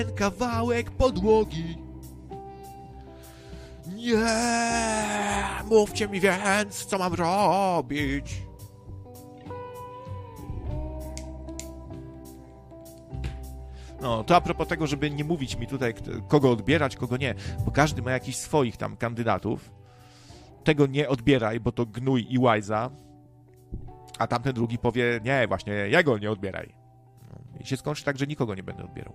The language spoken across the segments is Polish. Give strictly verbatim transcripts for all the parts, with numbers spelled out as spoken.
ten kawałek podłogi. Nie, mówcie mi więc, co mam robić. No, to a propos tego, żeby nie mówić mi tutaj, kogo odbierać, kogo nie, bo każdy ma jakichś swoich tam kandydatów. Tego nie odbieraj, bo to gnój i łajza, a tamten drugi powie, nie, właśnie jego nie odbieraj. No, i się skończy tak, że nikogo nie będę odbierał.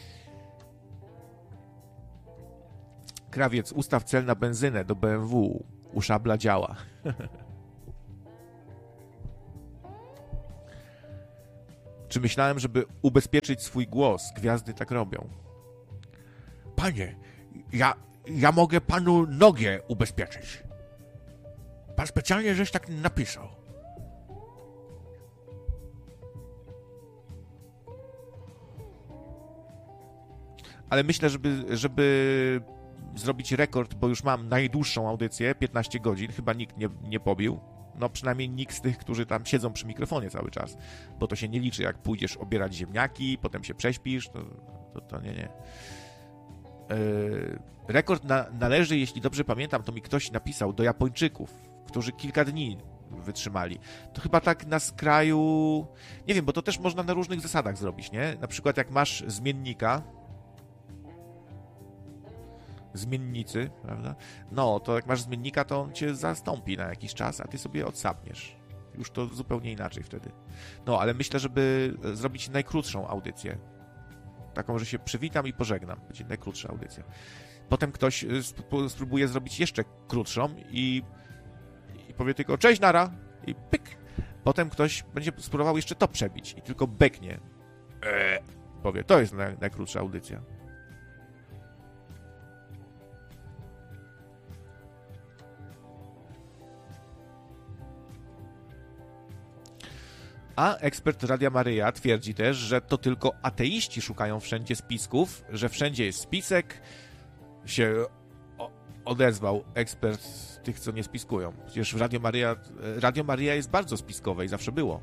Krawiec, ustaw cel na benzynę do B M W. U Szabla działa. Czy myślałem, żeby ubezpieczyć swój głos? Gwiazdy tak robią. Panie, ja, ja mogę panu nogę ubezpieczyć. Pan specjalnie żeś tak napisał. Ale myślę, żeby, żeby zrobić rekord, bo już mam najdłuższą audycję, piętnaście godzin, chyba nikt nie, nie pobił. No przynajmniej nikt z tych, którzy tam siedzą przy mikrofonie cały czas, bo to się nie liczy, jak pójdziesz obierać ziemniaki, potem się prześpisz, to, to, to nie, nie. Yy, rekord na, należy, jeśli dobrze pamiętam, to mi ktoś napisał, do Japończyków, którzy kilka dni wytrzymali. To chyba tak na skraju, nie wiem, bo to też można na różnych zasadach zrobić, nie? Na przykład jak masz zmiennika, zmiennicy, prawda? No, to jak masz zmiennika, to on cię zastąpi na jakiś czas, a ty sobie odsapniesz. Już to zupełnie inaczej wtedy. No, ale myślę, żeby zrobić najkrótszą audycję. Taką, że się przywitam i pożegnam. Będzie najkrótsza audycja. Potem ktoś spróbuje zrobić jeszcze krótszą i, i powie tylko cześć, nara i pyk. Potem ktoś będzie spróbował jeszcze to przebić i tylko beknie. Eee. Powie, to jest naj, najkrótsza audycja. A ekspert Radia Maryja twierdzi też, że to tylko ateiści szukają wszędzie spisków, że wszędzie jest spisek. Się odezwał ekspert tych, co nie spiskują. Przecież Radio Maryja, Radio Maryja jest bardzo spiskowe i zawsze było.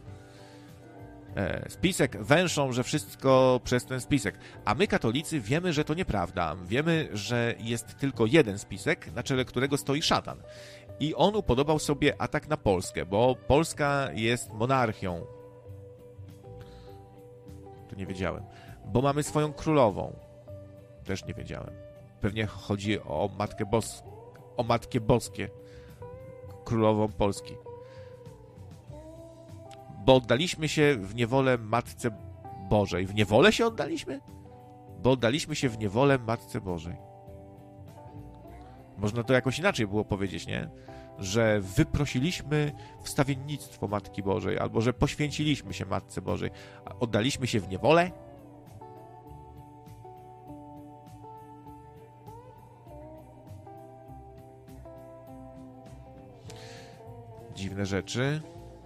E, spisek węszą, że wszystko przez ten spisek. A my, katolicy, wiemy, że to nieprawda. Wiemy, że jest tylko jeden spisek, na czele którego stoi szatan. I on upodobał sobie atak na Polskę, bo Polska jest monarchią. To nie wiedziałem. Bo mamy swoją królową. Też nie wiedziałem. Pewnie chodzi o Matkę Bos... o Matkę Boskie. Królową Polski. Bo oddaliśmy się w niewolę Matce Bożej. W niewolę się oddaliśmy? Bo oddaliśmy się w niewolę Matce Bożej. Można to jakoś inaczej było powiedzieć, nie? Że wyprosiliśmy wstawiennictwo Matki Bożej, albo że poświęciliśmy się Matce Bożej, a oddaliśmy się w niewolę? Dziwne rzeczy.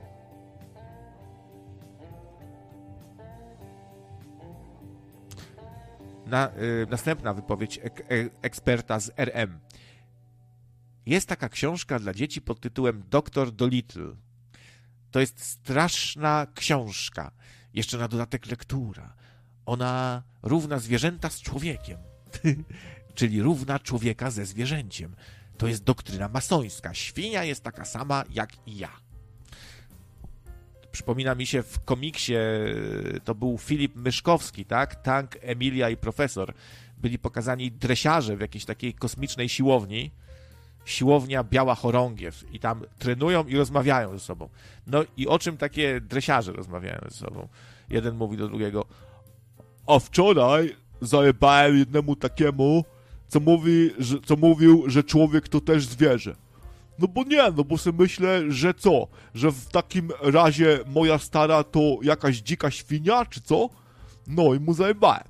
Na, y, następna wypowiedź ek, e, eksperta z R M. Jest taka książka dla dzieci pod tytułem Doktor Dolittle. To jest straszna książka. Jeszcze na dodatek lektura. Ona równa zwierzęta z człowiekiem. Czyli równa człowieka ze zwierzęciem. To jest doktryna masońska. Świnia jest taka sama jak i ja. Przypomina mi się w komiksie, to był Filip Myszkowski, tak? Tank, Emilia i Profesor. Byli pokazani dresiarze w jakiejś takiej kosmicznej siłowni. Siłownia Biała Chorągiew. I tam trenują i rozmawiają ze sobą. No i o czym takie dresiarze rozmawiają ze sobą? Jeden mówi do drugiego: a wczoraj zajebałem jednemu takiemu, co, mówi, że, co mówił, że człowiek to też zwierzę. No bo nie, no bo sobie myślę, że co? Że w takim razie moja stara to jakaś dzika świnia, czy co? No i mu zajebałem.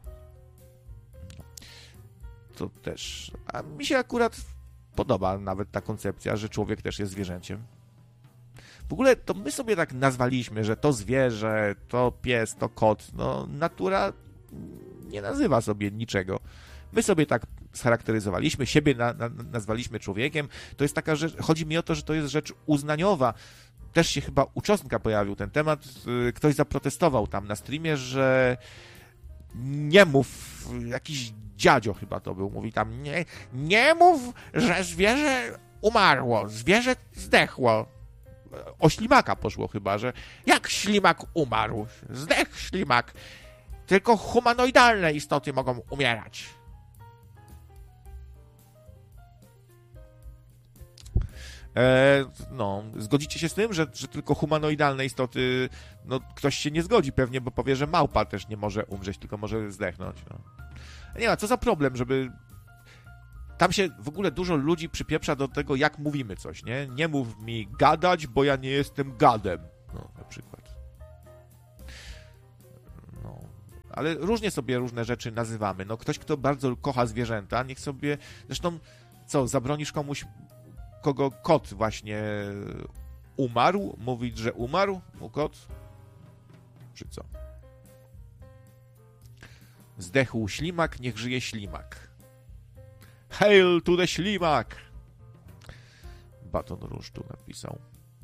To też... A mi się akurat podoba nawet ta koncepcja, że człowiek też jest zwierzęciem. W ogóle to my sobie tak nazwaliśmy, że to zwierzę, to pies, to kot. No natura nie nazywa sobie niczego. My sobie tak scharakteryzowaliśmy, siebie na, na, nazwaliśmy człowiekiem. To jest taka rzecz, chodzi mi o to, że to jest rzecz uznaniowa. Też się chyba u Czosnka pojawił ten temat. Ktoś zaprotestował tam na streamie, że nie mów, jakiś dziadzio chyba to był, mówi tam, nie, nie mów, że zwierzę umarło, zwierzę zdechło. O ślimaka poszło chyba, że jak ślimak umarł? Zdech ślimak. Tylko humanoidalne istoty mogą umierać. E, no, zgodzicie się z tym, że, że tylko humanoidalne istoty, no ktoś się nie zgodzi pewnie, bo powie, że małpa też nie może umrzeć, tylko może zdechnąć. No. Nie ma, co za problem, żeby... Tam się w ogóle dużo ludzi przypieprza do tego, jak mówimy coś, nie? Nie mów mi gadać, bo ja nie jestem gadem. No, na przykład. No. Ale różnie sobie różne rzeczy nazywamy. No, ktoś, kto bardzo kocha zwierzęta, niech sobie... Zresztą, co, zabronisz komuś, kogo kot właśnie umarł, mówić, że umarł mu kot? Czy co? Zdechł ślimak, niech żyje ślimak. Hail to the ślimak! Baton Rouge tu napisał.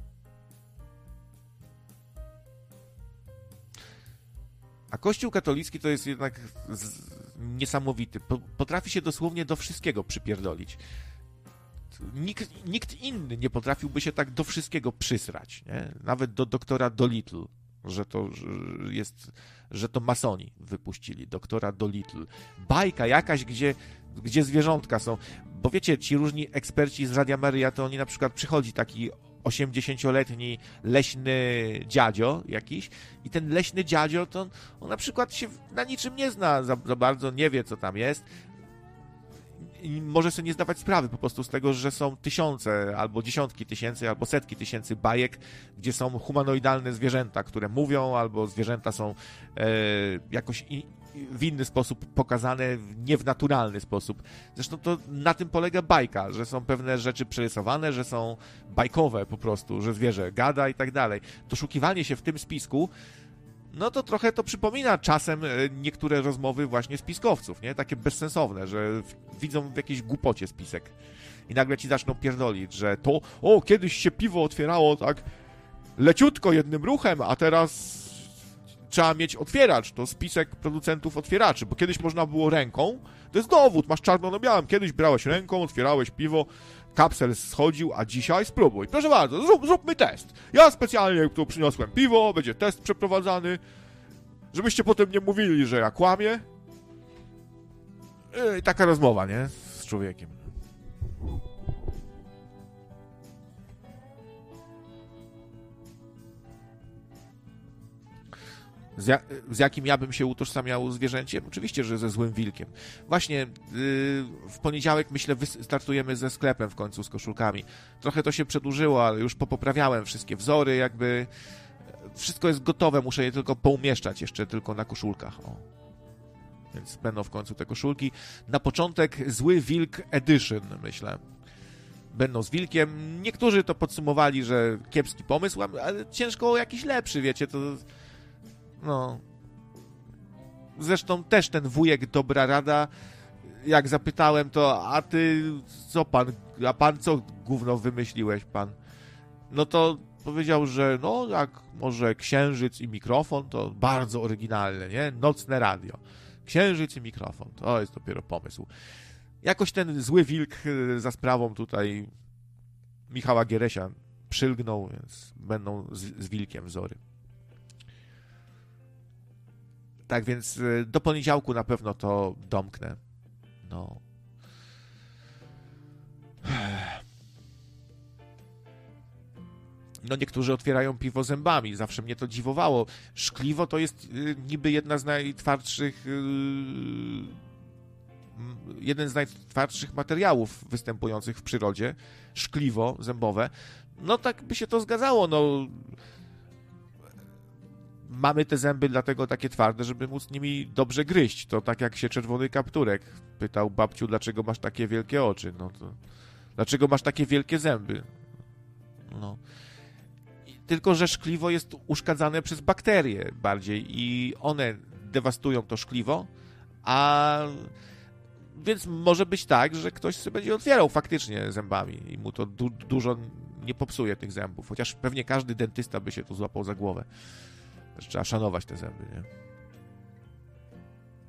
A Kościół katolicki to jest jednak z... niesamowity. Potrafi się dosłownie do wszystkiego przypierdolić. Nikt, nikt inny nie potrafiłby się tak do wszystkiego przysrać, nie? Nawet do doktora Dolittle, że to że jest, że to masoni wypuścili, doktora Dolittle. Bajka jakaś, gdzie, gdzie zwierzątka są. Bo wiecie, ci różni eksperci z Radia Maryja, to oni na przykład przychodzi taki osiemdziesięcioletni leśny dziadzio jakiś i ten leśny dziadzio to on, on na przykład się na niczym nie zna za, za bardzo, nie wie co tam jest. I może sobie nie zdawać sprawy po prostu z tego, że są tysiące, albo dziesiątki tysięcy, albo setki tysięcy bajek, gdzie są humanoidalne zwierzęta, które mówią, albo zwierzęta są e, jakoś i, w inny sposób pokazane, nie w naturalny sposób. Zresztą to na tym polega bajka, że są pewne rzeczy przerysowane, że są bajkowe po prostu, że zwierzę gada i tak dalej. Doszukiwanie się w tym spisku, no to trochę to przypomina czasem niektóre rozmowy właśnie spiskowców, nie? Takie bezsensowne, że widzą w jakiejś głupocie spisek i nagle ci zaczną pierdolić, że to, o, kiedyś się piwo otwierało tak leciutko jednym ruchem, a teraz trzeba mieć otwieracz, to spisek producentów otwieraczy, bo kiedyś można było ręką, to jest dowód, masz czarno na białym, kiedyś brałeś ręką, otwierałeś piwo, kapsel schodził, a dzisiaj spróbuj. Proszę bardzo, zrób, zróbmy test. Ja specjalnie tu przyniosłem piwo, będzie test przeprowadzany, żebyście potem nie mówili, że ja kłamię. I taka rozmowa, nie? Z człowiekiem. Z, ja, z jakim ja bym się utożsamiał zwierzęciem? Oczywiście, że ze złym wilkiem. Właśnie yy, w poniedziałek, myślę, startujemy ze sklepem w końcu z koszulkami. Trochę to się przedłużyło, ale już popoprawiałem wszystkie wzory, jakby wszystko jest gotowe, muszę je tylko poumieszczać jeszcze tylko na koszulkach. O. Więc będą w końcu te koszulki. Na początek Zły Wilk Edition, myślę. Będą z wilkiem. Niektórzy to podsumowali, że kiepski pomysł, ale ciężko o jakiś lepszy, wiecie, to... No. Zresztą też ten wujek dobra rada, jak zapytałem to, a ty co pan, a pan co gówno wymyśliłeś pan? No to powiedział, że no jak może księżyc i mikrofon, to bardzo oryginalne, nie? Nocne radio. Księżyc i mikrofon, to jest dopiero pomysł. Jakoś ten zły wilk za sprawą tutaj Michała Gieresia przylgnął, więc będą z, z wilkiem wzory. Tak więc do poniedziałku na pewno to domknę. No. No niektórzy otwierają piwo zębami. Zawsze mnie to dziwowało. Szkliwo to jest y, niby jedna z najtwardszych y, jeden z najtwardszych materiałów występujących w przyrodzie. Szkliwo zębowe. No tak by się to zgadzało. No mamy te zęby dlatego takie twarde, żeby móc nimi dobrze gryźć. To tak jak się czerwony kapturek pytał babciu, dlaczego masz takie wielkie oczy. No to dlaczego masz takie wielkie zęby? No. I tylko że szkliwo jest uszkadzane przez bakterie bardziej i one dewastują to szkliwo, a więc może być tak, że ktoś sobie będzie otwierał faktycznie zębami i mu to du- dużo nie popsuje tych zębów. Chociaż pewnie każdy dentysta by się tu złapał za głowę. Trzeba szanować te zęby, nie?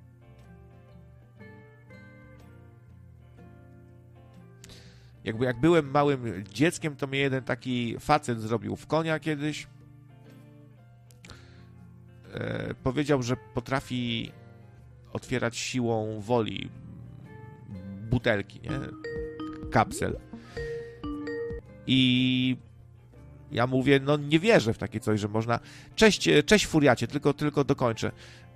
Jakby jak byłem małym dzieckiem, to mnie jeden taki facet zrobił w konia kiedyś. E, powiedział, że potrafi otwierać siłą woli butelki, nie? Kapsel. I ja mówię, no nie wierzę w takie coś, że można... Cześć, cześć furiacie, tylko, tylko dokończę.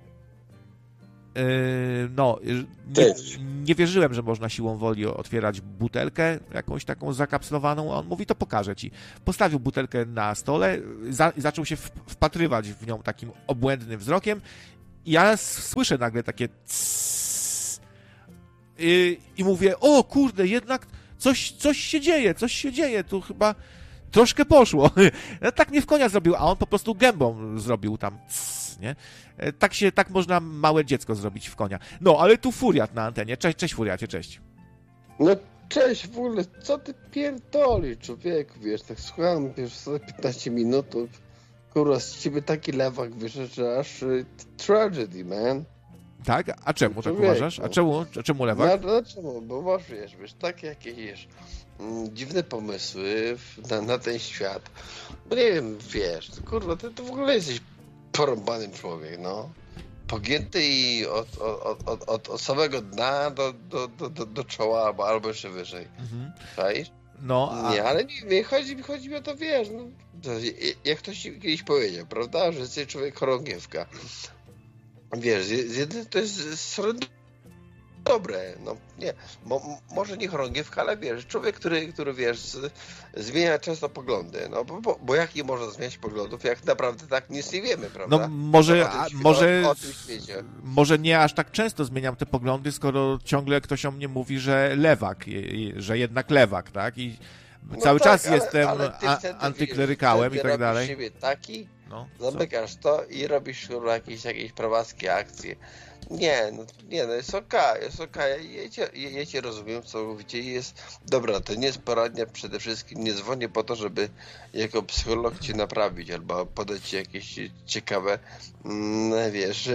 Yy, no, nie, nie wierzyłem, że można siłą woli otwierać butelkę, jakąś taką zakapslowaną, a on mówi, to pokażę ci. Postawił butelkę na stole, za, zaczął się wpatrywać w nią takim obłędnym wzrokiem i ja słyszę nagle takie css, yy, i mówię, o kurde, jednak coś, coś się dzieje, coś się dzieje, tu chyba troszkę poszło. Tak mnie w konia zrobił, a on po prostu gębą zrobił tam css, nie? Tak się, tak można małe dziecko zrobić w konia. No, ale tu Furiat na antenie. Cześć, cześć Furiacie, cześć. No cześć, w ogóle, co ty pierdolisz, człowieku, wiesz, tak słuchałem, wiesz, piętnaście minut, to, kurwa, z ciebie taki lewak wyszedł, że aż y, tragedy, man. Tak? A czemu tak Człowieku. uważasz? A czemu, a czemu lewak? No, no czemu? Bo masz, wiesz, wiesz, takie jakieś, wiesz, mm, dziwne pomysły w- na, na ten świat. Bo nie wiem, wiesz, kurwa, ty, ty w ogóle jesteś porąbany człowiek, no. Pogięty i od, od, od, od, od samego dna do, do, do, do, do czoła, albo, albo jeszcze wyżej. Mhm. Czaisz? No, a... Nie, ale nie, nie chodzi, chodzi mi o to, wiesz, no, to, jak ktoś ci kiedyś powiedział, prawda, że jesteś człowiek chorągiewka. Wiesz, z z jednej to jest z strony dobre, no nie, mo, może nie chorągiewka, ale wiesz, człowiek, który, który wiesz, z, zmienia często poglądy, no bo, bo, bo jak nie można zmieniać poglądów, jak naprawdę tak nic nie wiemy, prawda? No może, o tym, a, świe- może, o, o tym świecie. może nie aż tak często zmieniam te poglądy, skoro ciągle ktoś o mnie mówi, że lewak, i- i- że jednak lewak, tak? I No cały tak, czas ale- jestem ale ty a, wtedy, antyklerykałem wiesz, i tak wtedy dalej. robisz siebie taki, No, co? zamykasz to i robisz kurwa, jakieś, jakieś prawackie akcje. Nie, no, nie, no jest okej, jest okej. Ja, cię, ja, ja cię rozumiem, co mówicie. Jest dobra, to nie jest poradnia przede wszystkim. Nie dzwonię po to, żeby jako psycholog cię naprawić albo podać ci jakieś ciekawe, mm, wiesz,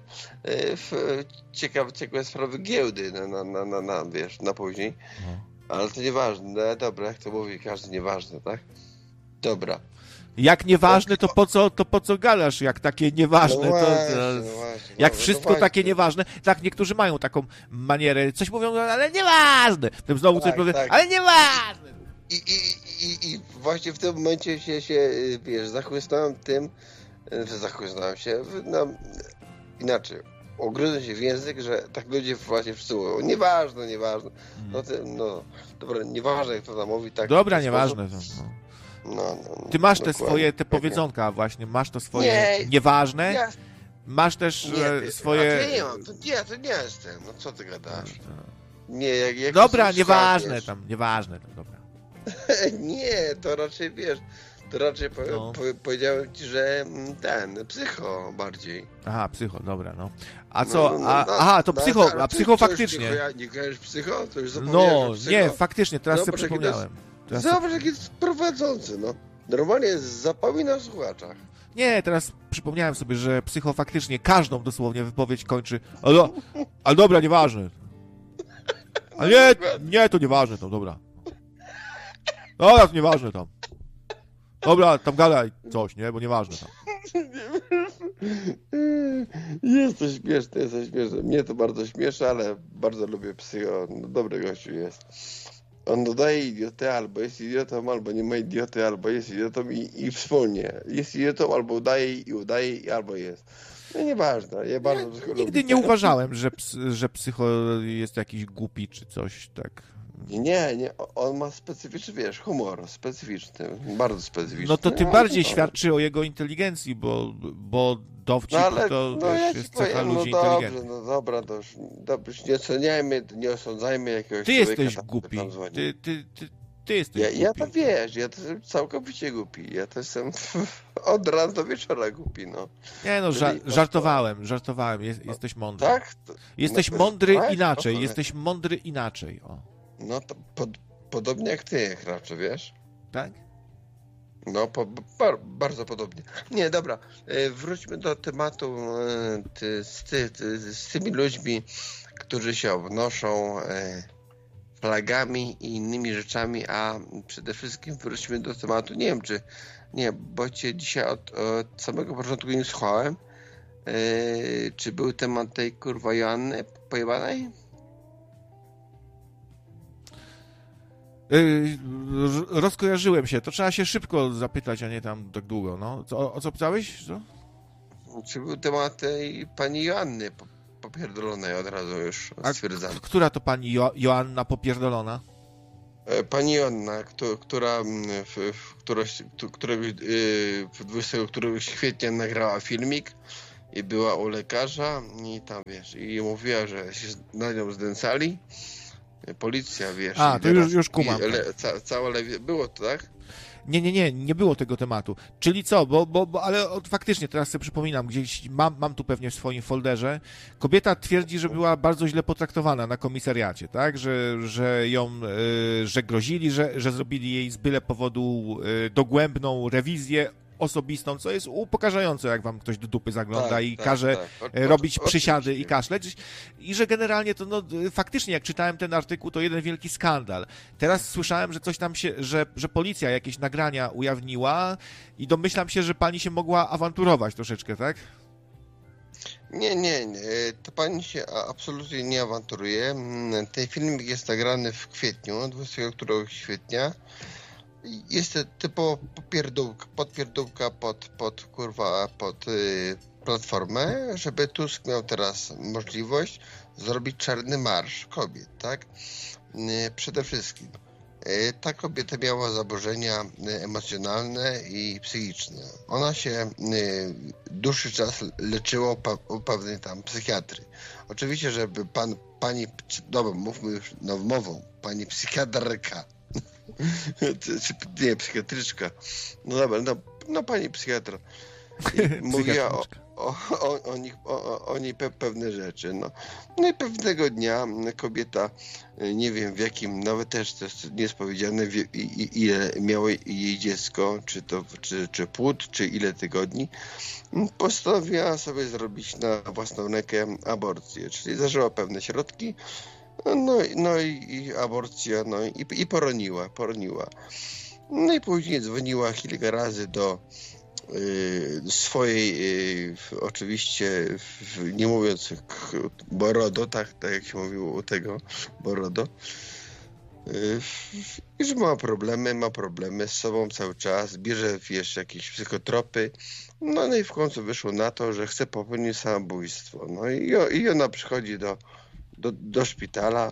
ciekawe, ciekawe sprawy giełdy na, na, na, na, na wiesz, na później. No. Ale to nieważne. Dobra, jak to mówi każdy, nieważne, tak? Dobra. Jak nieważne, to po co, to po co gadasz, jak takie nieważne, No to, właśnie, to no właśnie, jak no wszystko właśnie. takie nieważne, tak, niektórzy mają taką manierę, coś mówią, ale nieważne, potem znowu coś Tak, powie, tak. ale nieważne. I, i, i, I właśnie w tym momencie się, się wiesz, zachłysnąłem tym, że zachłysnąłem się, no, inaczej, ugryzłem się w język, że tak ludzie właśnie wszyscy mówią, nieważne, nieważne, no, ty, no dobra, nieważne jak to tam mówi, tak. Dobra, w ten nieważne. sposób. To, no. No, no, no, Ty masz te dokładnie. swoje, te powiedzonka właśnie, masz to swoje Nie, nieważne, Ja, masz też nie, e, ty, swoje... a to ja nie mam, to nie, to nie jestem, no co ty gadasz? Nie, jak, jak Dobra, jesteś nieważne słuchasz, tam, nieważne tam, dobra. Nie, to raczej wiesz, to raczej po, No. po, powiedziałem ci, że mm, ten, psycho bardziej. Aha, psycho, dobra, no. A No, co, no, no, a, no, aha, to no, psycho, ale a ty- psycho to już faktycznie. Nie, koja- nie kojarzysz psycho? To już zapomniałem, No, że psycho. nie, faktycznie, teraz No, sobie proszę, przypomniałem. Teraz sobie... Zobacz, jaki jest prowadzący, no. Normalnie zapomina o słuchaczach. Nie, teraz przypomniałem sobie, że psycho faktycznie każdą dosłownie wypowiedź kończy, ale, do, ale dobra, nieważne. Ale nie, nie, to nieważne tam, dobra. Dobra, to nieważne tam. Dobra, tam gadaj coś, nie, bo nieważne tam. Jesteś śmieszny, jesteś śmieszny. Mnie to bardzo śmieszy, ale bardzo lubię psycho. No, dobry gościu jest. On dodaje idiotę, albo jest idiotą, albo nie ma idioty, albo jest idiotą i, i wspólnie. Jest idiotą, albo udaje i udaje, i albo jest. No nieważne, ja bardzo psycho lubię. Nigdy nie uważałem, że, ps, że psycho jest jakiś głupi czy coś, tak. Nie, nie, on ma specyficzny, wiesz, humor, specyficzny, bardzo specyficzny. No to tym No, bardziej no. świadczy o jego inteligencji, bo, bo dowcip No ale, to no wiesz, ja ci jest cecha powiem, no ludzi dobrze, inteligentnych. no dobra, to już, dobrze, już nie oceniajmy, nie osądzajmy jakiegoś Ty człowieka, jesteś tam, głupi, tam dzwoni. ty, ty, ty, ty jesteś Ja, głupi. ja to wiesz, ja to jestem całkowicie głupi, ja to jestem od rana do wieczora głupi, no. Nie no, ża- Czyli- żartowałem, żartowałem, jest, jesteś mądry. Tak? To, Jesteś no, mądry tak, inaczej, no, jesteś mądry inaczej, o. No to pod, podobnie jak ty, raczej, wiesz? Tak? No, po, bar, bardzo podobnie. Nie, dobra, e, wróćmy do tematu e, ty, z, ty, ty, z tymi ludźmi, którzy się obnoszą e, w plagami i innymi rzeczami, a przede wszystkim wróćmy do tematu, nie wiem czy, nie, bo cię dzisiaj od, od samego początku nie słuchałem, yy, czy był temat tej kurwa Joanny pojebanej? Yy, rozkojarzyłem się, to trzeba się szybko zapytać, a nie tam tak długo, no. Co, o co pytałeś? Co? Czy był temat tej pani Joanny popierdolonej, od razu już stwierdzam. A która to pani jo- Joanna popierdolona? Pani Joanna, która, w, w, któregoś, któregoś, dwudziestego któregoś kwietnia nagrała filmik i była u lekarza i tam, wiesz, i mówiła, że się na nią zdęcali. Policja, wiesz. A, to już, już kumam. Le, ca, całe lewie... Było to, tak? Nie, nie, nie, nie było tego tematu. Czyli co, bo, bo, bo ale faktycznie teraz sobie przypominam, gdzieś mam, mam tu pewnie w swoim folderze, kobieta twierdzi, że była bardzo źle potraktowana na komisariacie, tak, że, że ją, y, że grozili, że, że zrobili jej z byle powodu y, dogłębną rewizję osobistą, co jest upokarzające, jak wam ktoś do dupy zagląda tak, i tak, każe tak. O, robić o, przysiady oczywiście. I kaszleć. I że generalnie to no, faktycznie, jak czytałem ten artykuł, to jeden wielki skandal. Teraz słyszałem, że coś tam się, że, że policja jakieś nagrania ujawniła i domyślam się, że pani się mogła awanturować troszeczkę, tak? Nie, nie, nie. To pani się absolutnie nie awanturuje. Ten filmik jest nagrany w kwietniu, dwudziestego któregoś kwietnia. Jest to typowo popierdółka, podpierdółka pod, pod, kurwa, pod y, platformę, żeby Tusk miał teraz możliwość zrobić czarny marsz kobiet, tak? Y, przede wszystkim. Y, ta kobieta miała zaburzenia y, emocjonalne i psychiczne. Ona się y, dłuższy czas leczyła u, pa, u pewnej tam psychiatry. Oczywiście, żeby pan, pani, dobra, mówmy już nową, pani psychiatrka, nie, psychiatryczka. No dobra, no, no pani psychiatra. Mówiła o, o, o, o, nich, o, o niej pe, pewne rzeczy. No. no i pewnego dnia kobieta, nie wiem w jakim, nawet też to jest, nie jest powiedziane, wie, i, ile miało jej dziecko, czy to czy, czy płód, czy ile tygodni, postanowiła sobie zrobić na własną rękę aborcję, czyli zażyła pewne środki. No, no i, i aborcja, no i, i poroniła, poroniła. No i później dzwoniła kilka razy do y, swojej, y, oczywiście, y, nie mówiąc Borodo, tak, tak jak się mówiło u tego Borodo, y, i że ma problemy, ma problemy z sobą cały czas, bierze, wiesz, jakieś psychotropy, no, no i w końcu wyszło na to, że chce popełnić samobójstwo. No i, i ona przychodzi do Do, do szpitala,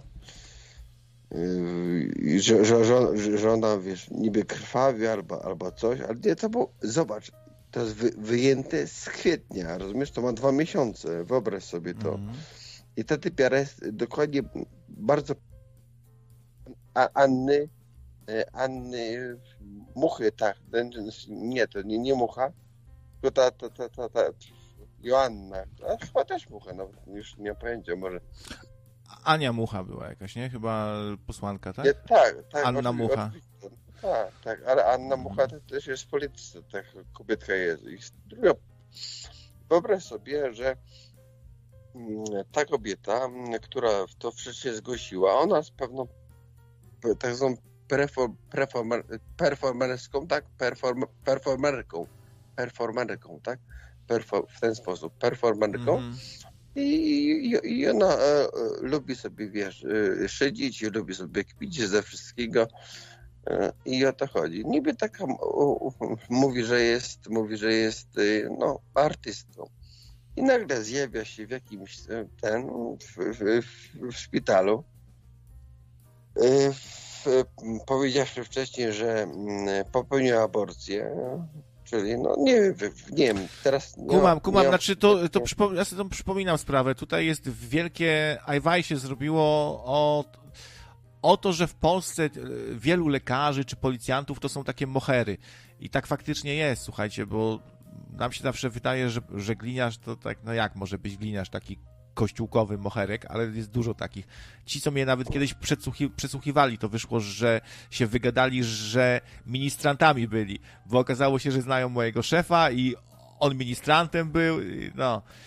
yy, że, że, że, że ona, wiesz, niby krwawi albo, albo coś, ale nie, to było, zobacz, to jest wy, wyjęte z kwietnia, rozumiesz, to ma dwa miesiące, wyobraź sobie to. Mm. I ta typiara jest dokładnie bardzo a, Anny, Anny Muchy, tak, nie, to nie, nie Mucha, tylko ta, ta, ta, ta, ta Joanna, a chyba też Mucha, no, już nie mam pojęcia, może. Ania Mucha była jakaś, nie? Chyba posłanka, tak? Nie, tak, tak. Anna oczywiście, Mucha. Tak, tak, ale Anna Mucha to też jest polityka, tak, kobietka jest. I druga, wyobraź sobie, że ta kobieta, która to wcześniej zgłosiła, ona z pewną tak zwaną perform, performer, performerską, tak, perform, performerką, performerką, tak, Perfor, w ten sposób, performerką. Mm. I, i, I ona e, lubi sobie, wiesz, e, szydzić, lubi sobie kpić ze wszystkiego e, i o to chodzi. Niby taka u, u, mówi, że jest, mówi, że jest, no, artystką. I nagle zjawia się w jakimś ten, w, w, w, w szpitalu. E, w, powiedziawszy wcześniej, że popełniła aborcję. Czyli, no nie, nie wiem, teraz... Nie kumam, kumam, nie, znaczy to, to przypom- ja sobie to przypominam sprawę. Tutaj jest wielkie ajwaj się zrobiło o, o to, że w Polsce wielu lekarzy czy policjantów to są takie mohery. I tak faktycznie jest, słuchajcie, bo nam się zawsze wydaje, że, że gliniarz to tak, no jak może być gliniarz taki kościółkowy moherek, ale jest dużo takich. Ci, co mnie nawet kiedyś przesłuchi- przesłuchiwali, to wyszło, że się wygadali, że ministrantami byli, bo okazało się, że znają mojego szefa i on ministrantem był, no.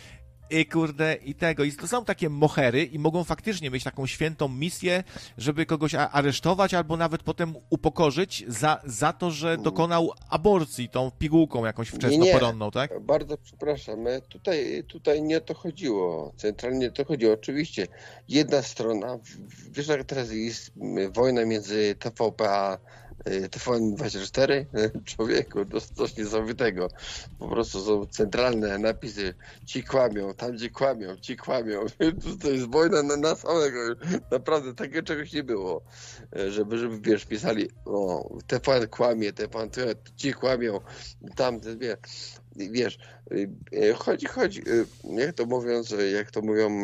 I kurde, i tego. I to są takie mohery i mogą faktycznie mieć taką świętą misję, żeby kogoś a- aresztować albo nawet potem upokorzyć za, za to, że dokonał aborcji tą pigułką jakąś wczesnoporonną, tak? Bardzo przepraszam. Tutaj, tutaj nie o to chodziło. Centralnie to chodziło. Oczywiście jedna strona, wiesz jak teraz jest wojna między T V P a T V N dwadzieścia cztery? Człowieku, to coś niesamowitego. Po prostu są centralne napisy. Ci kłamią, tam gdzie kłamią, ci kłamią. To jest wojna na, na samego. Naprawdę takiego czegoś nie było. Żeby, żeby wiesz, pisali o, T V N kłamie, T V N, ci kłamią, tam, wiesz, wiesz, chodzi, chodzi, jak to mówiąc, jak to mówią